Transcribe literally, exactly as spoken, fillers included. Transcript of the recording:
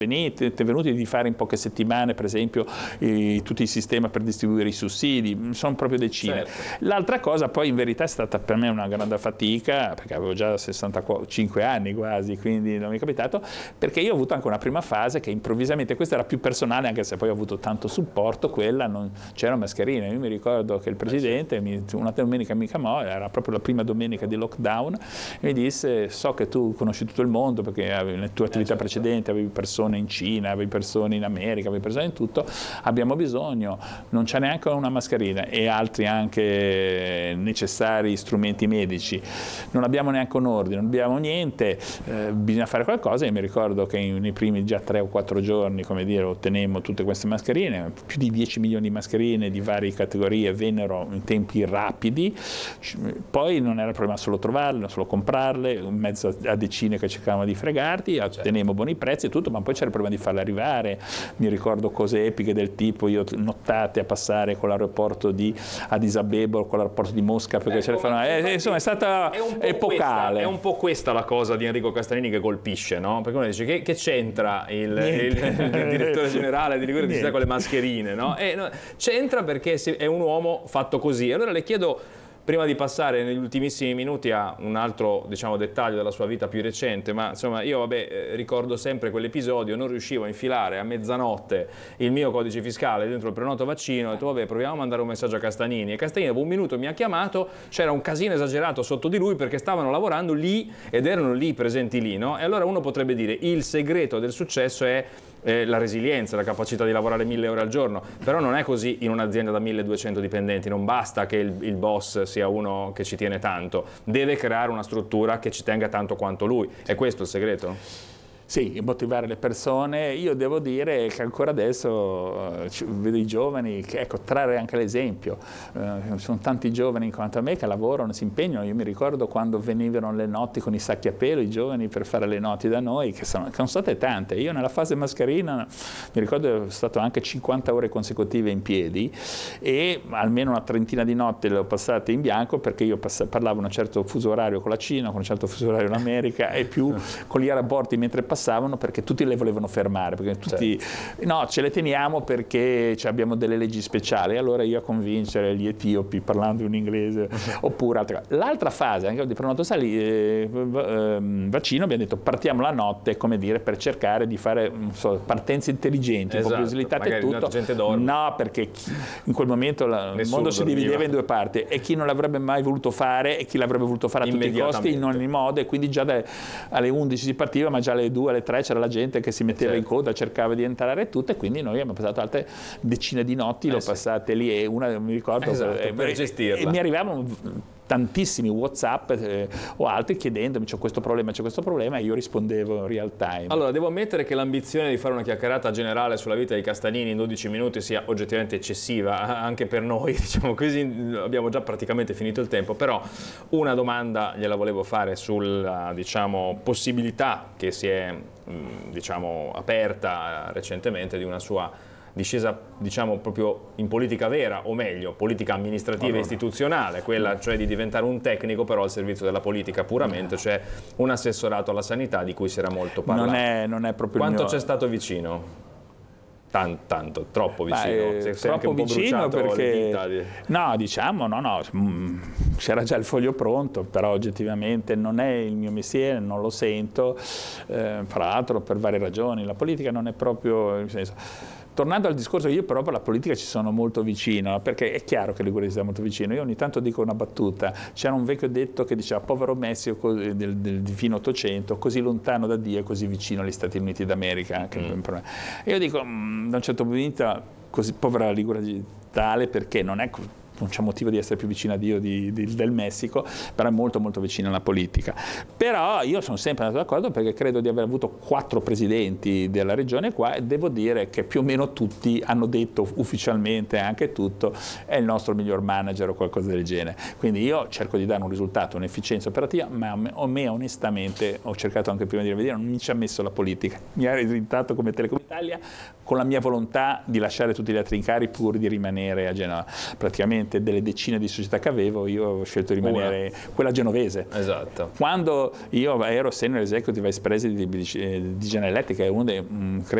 Venite, è venuti di fare in poche settimane, per esempio, eh, tutto il sistema per distribuire i sussidi, sono proprio decine. Certo. L'altra cosa poi in verità è stata per me una grande fatica, perché avevo già sessantacinque anni quasi, quindi non mi è capitato, perché io ho avuto anche una prima fase che improvvisamente, questa era più personale, anche se poi ho avuto tanto supporto, quella non c'era mascherina. Io mi ricordo che il presidente, mi, una domenica mi chiamò, era proprio la prima domenica di lockdown, e mi disse: so che tu conosci tutto il mondo perché avevi le tue attività precedenti, avevi persone in Cina, avevi persone in America, avevi persone in tutto, abbiamo bisogno, non c'è neanche una mascherina e altri anche necessari strumenti medici, non abbiamo neanche un ordine, non abbiamo niente, eh, bisogna fare qualcosa. E mi ricordo che nei primi già tre o quattro giorni, come dire, ottenemmo tutte queste mascherine, più di dieci milioni di mascherine di varie categorie vennero in tempi rapidi, poi non era il problema solo trovarle, solo comprarle, in mezzo a decine che cercavamo di fregarti, ottenemmo buoni prezzi e tutto, ma poi c'era il problema di farle arrivare. Mi ricordo cose epiche del tipo, io nottate a passare con l'aeroporto di Addis Abeba o con l'aeroporto di Mosca perché eh, ce le fanno, eh, insomma è stata è un po' epocale. Questa, è un po' questa la cosa di Enrico Castanini che colpisce, no? Perché uno dice che, che c'entra il, il, il direttore generale di Liguria di Città con le mascherine, no? E, no, c'entra perché è un uomo fatto così. Allora le chiedo, prima di passare negli ultimissimi minuti a un altro, diciamo, dettaglio della sua vita più recente, ma insomma io vabbè eh, ricordo sempre quell'episodio, non riuscivo a infilare a mezzanotte il mio codice fiscale dentro il prenoto vaccino, ho detto vabbè proviamo a mandare un messaggio a Castanini, e Castanini dopo un minuto mi ha chiamato, c'era un casino esagerato sotto di lui perché stavano lavorando lì ed erano lì presenti lì, no? E allora uno potrebbe dire il segreto del successo è Eh, la resilienza, la capacità di lavorare mille ore al giorno, però non è così in un'azienda da milleduecento dipendenti, non basta che il, il boss sia uno che ci tiene tanto, deve creare una struttura che ci tenga tanto quanto lui. È questo il segreto? Sì, motivare le persone. Io devo dire che ancora adesso eh, vedo i giovani, che, ecco, trarre anche l'esempio. Eh, sono tanti giovani quanto a me che lavorano, si impegnano. Io mi ricordo quando venivano le notti con i sacchi a pelo, i giovani per fare le notti da noi, che sono, che sono state tante. Io nella fase mascherina mi ricordo che sono stato anche cinquanta ore consecutive in piedi e almeno una trentina di notti le ho passate in bianco perché io pass- parlavo un certo fuso orario con la Cina, con un certo fuso orario in America e più con gli aeroporti mentre passavo passavano perché tutti le volevano fermare, perché tutti certo. No, ce le teniamo perché abbiamo delle leggi speciali, allora io a convincere gli etiopi parlando in inglese oppure altre. L'altra fase anche di prenoto sali eh, vaccino abbiamo detto partiamo la notte, come dire, per cercare di fare so, partenze intelligenti, esatto. Un po' più slitate e tutto. Gente dorme. No, perché chi, in quel momento la, il mondo si divideva in due parti e chi non l'avrebbe mai voluto fare e chi l'avrebbe voluto fare a tutti i costi in ogni modo, e quindi già da, alle undici si partiva, ma già alle due alle tre c'era la gente che si metteva certo. in coda, cercava di entrare e tutto, e quindi noi abbiamo passato altre decine di notti, eh l'ho sì. passate lì e una mi ricordo esatto, eh, per gestirla. E mi arrivavano tantissimi WhatsApp eh, o altri chiedendomi c'è questo problema, c'è questo problema, e io rispondevo real time. Allora, devo ammettere che l'ambizione di fare una chiacchierata generale sulla vita di Castanini in dodici minuti sia oggettivamente eccessiva, anche per noi, diciamo così, abbiamo già praticamente finito il tempo, però una domanda gliela volevo fare sulla, diciamo, possibilità che si è, diciamo, aperta recentemente di una sua discesa, diciamo, proprio in politica vera, o meglio, politica amministrativa allora. e istituzionale, quella cioè di diventare un tecnico però al servizio della politica puramente, cioè un assessorato alla sanità di cui si era molto parlato. Non è, non è proprio Quanto il mio... c'è stato vicino? Tanto, tanto, troppo vicino. Beh, sei, sei troppo anche un po' vicino perché di... no, diciamo, no, no, c'era già il foglio pronto, però oggettivamente non è il mio mestiere, non lo sento, eh, fra l'altro per varie ragioni, la politica non è proprio, nel senso. Tornando al discorso, io però per la politica ci sono molto vicino, perché è chiaro che Liguria sia molto vicino. Io ogni tanto dico una battuta, c'era un vecchio detto che diceva povero Messico del, del fine Ottocento, così lontano da Dio e così vicino agli Stati Uniti d'America. Mm. Per me. E io dico, da un certo punto di vista, così povera Liguria tale, perché non è non c'è motivo di essere più vicino a Dio di, di, del Messico, però è molto molto vicino alla politica. Però io sono sempre andato d'accordo perché credo di aver avuto quattro presidenti della regione qua e devo dire che più o meno tutti hanno detto ufficialmente anche tutto è il nostro miglior manager o qualcosa del genere. Quindi io cerco di dare un risultato, un'efficienza operativa, ma a me onestamente ho cercato anche prima di rivedere, non mi ci ha messo la politica, mi ha risultato come Telecom Italia con la mia volontà di lasciare tutti gli altri incarichi pur di rimanere a Genova. Praticamente veramente delle decine di società che avevo, io ho scelto di rimanere Una. quella genovese. Esatto. Quando io ero senior executive vice president di General Electric, è uno dei, credo